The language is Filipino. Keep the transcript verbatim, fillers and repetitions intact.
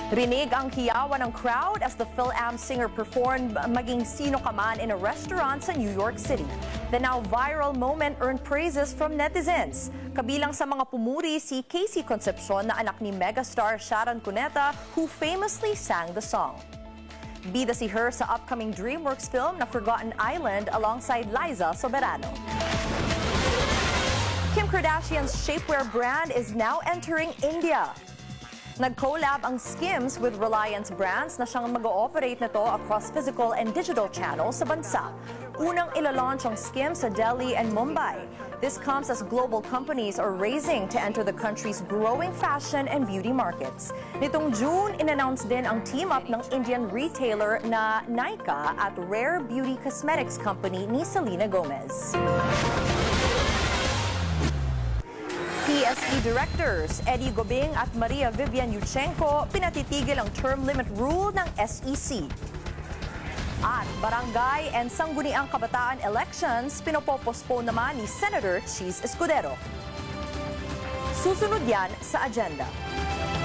Rinig ang hiyawan ng crowd as the Phil-Am singer performed Maging Sino Ka Man in a restaurant sa New York City. The now viral moment earned praises from netizens. Kabilang sa mga pumuri si Casey Concepcion na anak ni megastar Sharon Cuneta, who famously sang the song. Bida si Her sa upcoming DreamWorks film na Forgotten Island alongside Liza Soberano. Kim Kardashian's shapewear brand is now entering India. Nag-collab ang Skims with Reliance Brands na siyang mag-ooperate nito across physical and digital channels sa bansa. Unang ilalaunch ang Skims sa Delhi and Mumbai. This comes as global companies are racing to enter the country's growing fashion and beauty markets. Nitong June, in-announce din ang team-up ng Indian retailer na Nykaa at Rare Beauty Cosmetics Company ni Selena Gomez. P S E directors Eddie Gobing at Maria Vivian Yuchenko pinatitigil ang term limit rule ng S E C. At barangay and sangguniang kabataan elections pinopospone naman ni Senator Cheese Escudero. Susunod yan sa agenda.